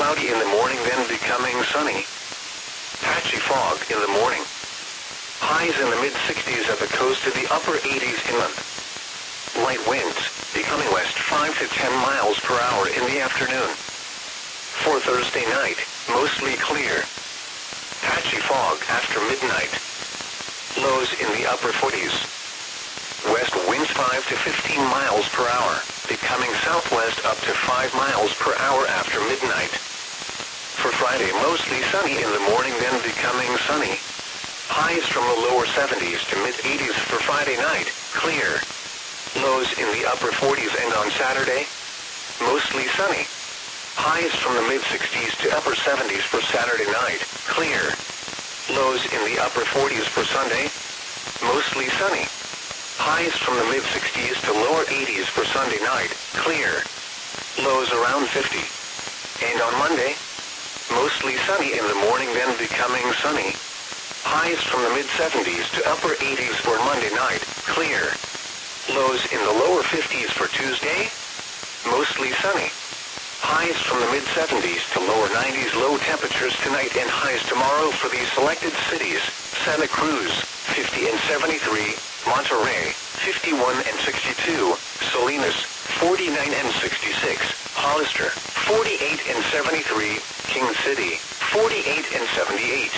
cloudy in the morning, then becoming sunny. Patchy fog in the morning. Highs in the mid-60s at the coast to the upper 80s inland. Light winds, becoming west 5 to 10 miles per hour in the afternoon. For Thursday night, mostly clear. Patchy fog after midnight. Lows in the upper 40s. West winds 5 to 15 miles per hour, becoming southwest up to 5 miles per hour after midnight. For Friday, mostly sunny in the morning, then becoming sunny. Highs from the lower 70s to mid-80s for Friday night, clear. Lows in the upper 40s, and on Saturday, mostly sunny. Highs from the mid-60s to upper 70s for Saturday night, clear. Lows in the upper 40s for Sunday, mostly sunny. Highs from the mid-60s to lower 80s for Sunday night, clear. Lows around 50. And on Monday, mostly sunny in the morning, then becoming sunny. Highs from the mid-70s to upper 80s for Monday night, clear. Lows in the lower 50s for Tuesday, mostly sunny. Highs from the mid-70s to lower 90s, low temperatures tonight and highs tomorrow for these selected cities: Santa Cruz, 50 and 73, Monterey, 51 and 62, Salinas, 49 and 66, Hollister, 48 and 73, King City, 48 and 78.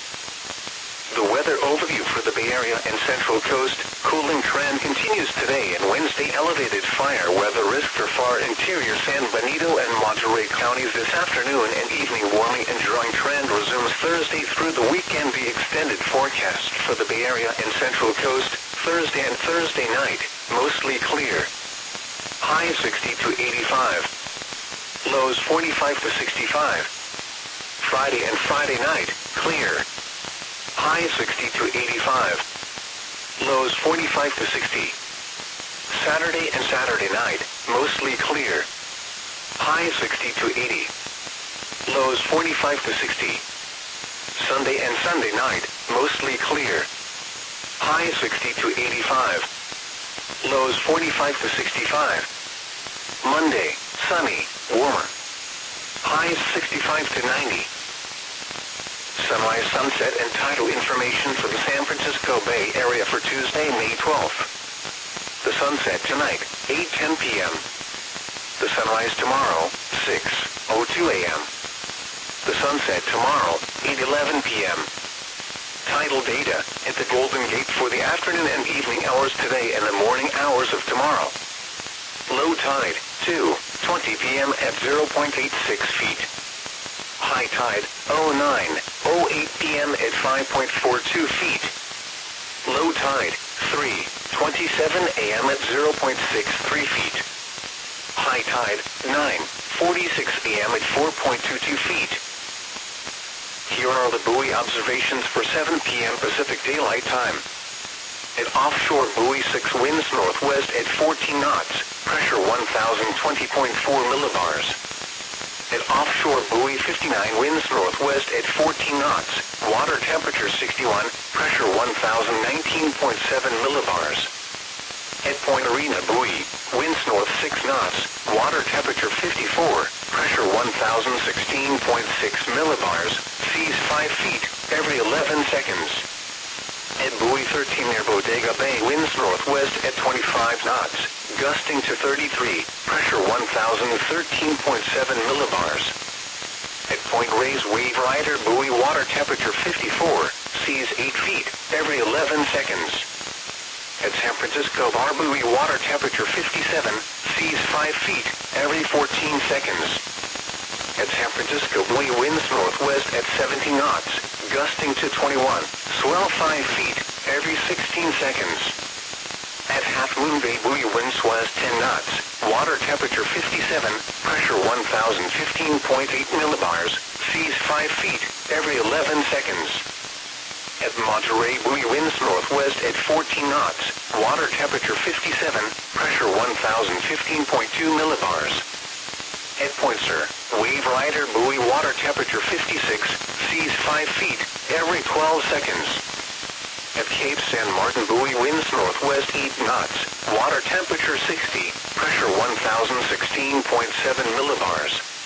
The weather overview for the Bay Area and Central Coast. Cooling trend continues today and Wednesday. Elevated fire weather risk for far interior San Benito and Monterey counties this afternoon and evening. Warming and drying trend resumes Thursday through the weekend. The extended forecast for the Bay Area and Central Coast. Thursday and Thursday night, mostly clear. High 60 to 85. Lows 45 to 65. Friday and Friday night, clear. High 60 to 85. Lows 45 to 60. Saturday and Saturday night, mostly clear. High 60 to 80. Lows 45 to 60. Sunday and Sunday night, mostly clear. High 60 to 85. Lows 45 to 65. Monday, sunny, warmer. Highs 65 to 90. Sunrise, sunset, and tidal information for the San Francisco Bay Area for Tuesday, May 12th. The sunset tonight, 8:10 p.m. The sunrise tomorrow, 6:02 a.m. The sunset tomorrow, 8:11 p.m. Tidal data at the Golden Gate for the afternoon and evening hours today and the morning hours of tomorrow. Low tide, 2:20 p.m. at 0.86 feet. High tide, 09:08 p.m. at 5.42 feet. Low tide, 3:27 a.m. at 0.63 feet. High tide, 9:46 a.m. at 4.22 feet. Here are the buoy observations for 7 p.m. Pacific Daylight Time. At offshore buoy 6, winds northwest at 14 knots, pressure 1020.4 millibars. At offshore buoy 59, winds northwest at 14 knots, water temperature 61, pressure 1019.7 millibars. At Point Arena buoy, winds north 6 knots, water temperature 54, pressure 1016.6 millibars, seas 5 feet, every 11 seconds. At buoy 13 near Bodega Bay, winds northwest at 25 knots, gusting to 33, pressure 1013.7 millibars. At Point Reyes Wave Rider buoy, water temperature 54, seas 8 feet, every 11 seconds. At San Francisco Bar buoy, water temperature 57, seas 5 feet, every 14 seconds. At San Francisco buoy, winds northwest at 17 knots, gusting to 21, swell 5 feet, every 16 seconds. At Half Moon Bay buoy, winds west 10 knots, water temperature 57, pressure 1015.8 millibars, seas 5 feet, every 11 seconds. At Monterey buoy, winds northwest at 14 knots, water temperature 57, pressure 1015.2 millibars. At Point Sur, Wave Rider buoy, water temperature 56, seas 5 feet, every 12 seconds. At Cape San Martin buoy, winds northwest 8 knots, water temperature 60, pressure 1016.7 millibars.